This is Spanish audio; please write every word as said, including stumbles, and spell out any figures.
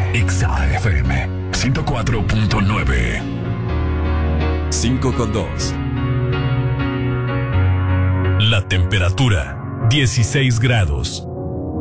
Exa F M ciento cuatro punto nueve. cinco con dos. La temperatura, dieciséis grados.